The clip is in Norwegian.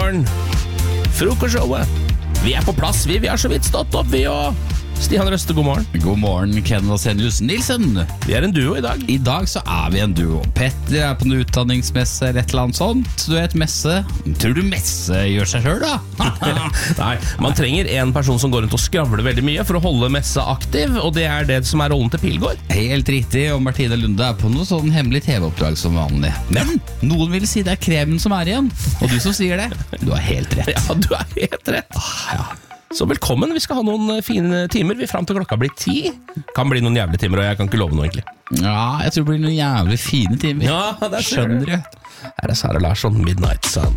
morgen. Frokostshowet. Vi på plass, vi har så vidt stått opp, vi og Stian Røste, god morgen. God morgen, Ken Vasenius Nilsen. Vi en duo i dag. I dag så vi en duo. Petter på en utdanningsmesse eller et eller annet sånt. Du vet, messe. Tror du messe gjør seg selv da? Nei, man trenger en person som går rundt og skravler veldig mye for å holde messe aktiv, og det det som rollen til Pilgaard. Helt riktig, og Martine Lunde på noe sånn hemmelig TV-oppdrag som vanlig. Men noen vil si det kremen som igjen. Og du som sier det, du har helt rett. Ja, du har helt rett. Ja. Så velkommen, vi skal ha noen fine timer. Vi frem til klokka blir 10. Kan bli noen jævlige timer, og jeg kan ikke love noe egentlig. Ja, jeg tror det blir noen jævlig fine timer. Ja, det skjønner du. Her Sara Larsson, Midnight Sun.